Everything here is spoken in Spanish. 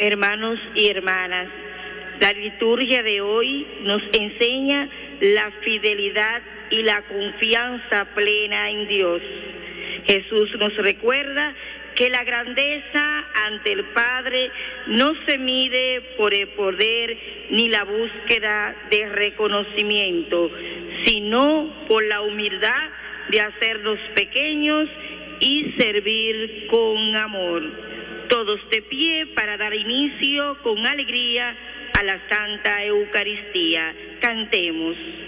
Hermanos y hermanas, la liturgia de hoy nos enseña la fidelidad y la confianza plena en Dios. Jesús nos recuerda que la grandeza ante el Padre no se mide por el poder ni la búsqueda de reconocimiento, sino por la humildad de hacernos pequeños y servir con amor. Todos de pie para dar inicio con alegría a la Santa Eucaristía. Cantemos.